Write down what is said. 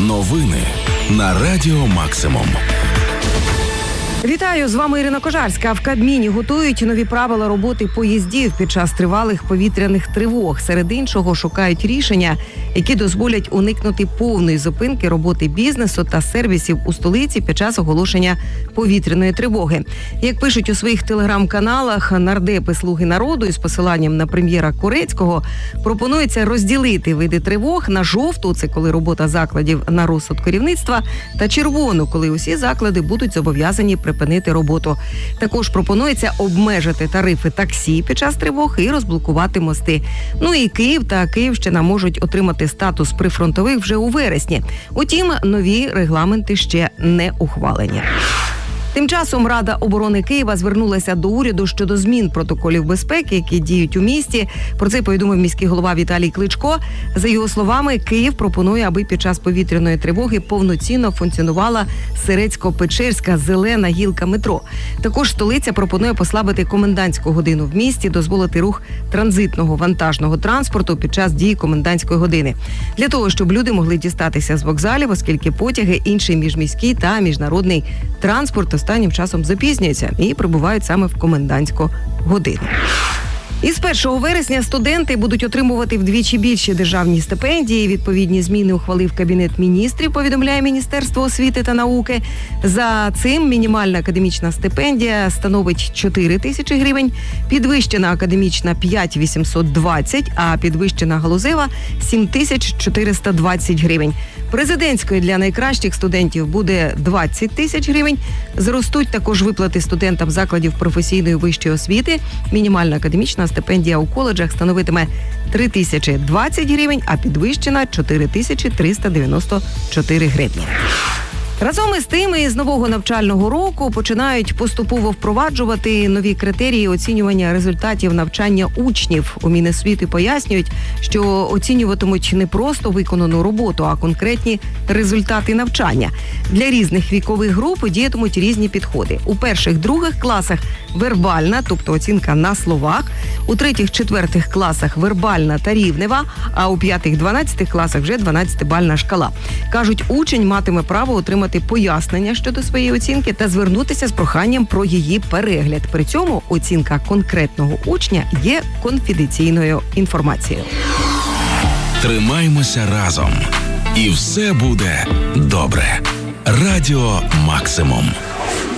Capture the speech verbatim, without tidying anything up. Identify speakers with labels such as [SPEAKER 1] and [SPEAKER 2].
[SPEAKER 1] Новини на Радіо Максимум.
[SPEAKER 2] Вітаю, з вами Ірина Кожарська. В Кабміні готують нові правила роботи поїздів під час тривалих повітряних тривог. Серед іншого шукають рішення, які дозволять уникнути повної зупинки роботи бізнесу та сервісів у столиці під час оголошення повітряної тривоги. Як пишуть у своїх телеграм-каналах нардепи «Слуги народу» із посиланням на прем'єра Корецького, пропонується розділити види тривог на жовту – це коли робота закладів на розсуд керівництва, та червону – коли усі заклади будуть зобов'язані припинити роботу. Також пропонується обмежити тарифи таксі під час тривог і розблокувати мости. Ну і Київ та Київщина можуть отримати статус прифронтових вже у вересні. Утім, нові регламенти ще не ухвалені. Тим часом Рада оборони Києва звернулася до уряду щодо змін протоколів безпеки, які діють у місті. Про це повідомив міський голова Віталій Кличко. За його словами, Київ пропонує, аби під час повітряної тривоги повноцінно функціонувала Сирецько-Печерська зелена гілка метро. Також столиця пропонує послабити комендантську годину в місті, дозволити рух транзитного вантажного транспорту під час дії комендантської години. Для того, щоб люди могли дістатися з вокзалів, оскільки потяги, інший міжміський та міжнародний транспорт останнім часом запізнюються і прибувають саме в комендантську годину. Із першого вересня студенти будуть отримувати вдвічі більші державні стипендії. Відповідні зміни ухвалив Кабінет міністрів, повідомляє Міністерство освіти та науки. За цим мінімальна академічна стипендія становить чотири тисячі гривень, підвищена академічна – п'ять тисяч вісімсот двадцять, а підвищена галузева – сім тисяч чотириста двадцять гривень. Президентської для найкращих студентів буде двадцять тисяч гривень. Зростуть також виплати студентам закладів професійної вищої освіти. Мінімальна академічна стипендія у коледжах становитиме три тисячі двадцять гривень, а підвищена – чотири тисячі триста дев'яносто чотири гривні. Разом із тим, із нового навчального року починають поступово впроваджувати нові критерії оцінювання результатів навчання учнів. У Міносвіти пояснюють, що оцінюватимуть не просто виконану роботу, а конкретні результати навчання. Для різних вікових груп діятимуть різні підходи. У перших-других класах вербальна, тобто оцінка на словах, у третіх-четвертих класах вербальна та рівнева, а у п'ятих-дванадцятих класах вже дванадцятибальна шкала. Кажуть, учень матиме право отримати пояснення щодо своєї оцінки та звернутися з проханням про її перегляд. При цьому оцінка конкретного учня є конфіденційною інформацією.
[SPEAKER 1] Тримаймося разом. І все буде добре. Радіо Максимум.